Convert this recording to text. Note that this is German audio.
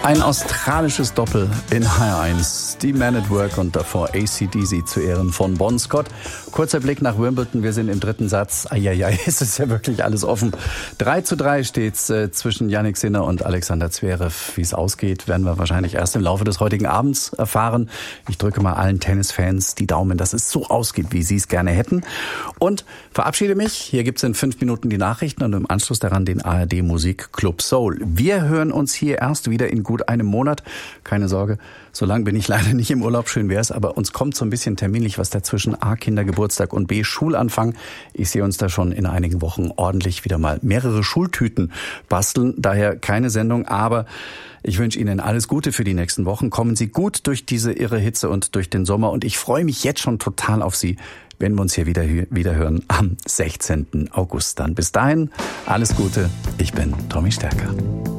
Ein australisches Doppel in HR1, die Man at Work und davor AC/DC zu Ehren von Bon Scott. Kurzer Blick nach Wimbledon, wir sind im dritten Satz. Eieiei, es ist ja wirklich alles offen. 3:3 steht's zwischen Jannik Sinner und Alexander Zverev. Wie es ausgeht, werden wir wahrscheinlich erst im Laufe des heutigen Abends erfahren. Ich drücke mal allen Tennisfans die Daumen, dass es so ausgeht, wie sie es gerne hätten. Und verabschiede mich. Hier gibt's in 5 Minuten die Nachrichten und im Anschluss daran den ARD Musik Club Soul. Wir hören uns hier erst wieder in gut einem Monat. Keine Sorge, so lange bin ich leider nicht im Urlaub. Schön wär's, aber uns kommt so ein bisschen terminlich was dazwischen. A, Kindergeburtstag und B, Schulanfang. Ich sehe uns da schon in einigen Wochen ordentlich wieder mal mehrere Schultüten basteln. Daher keine Sendung, aber ich wünsche Ihnen alles Gute für die nächsten Wochen. Kommen Sie gut durch diese irre Hitze und durch den Sommer. Und ich freue mich jetzt schon total auf Sie, wenn wir uns hier wieder hören am 16. August. Dann bis dahin, alles Gute. Ich bin Tommy Stärker.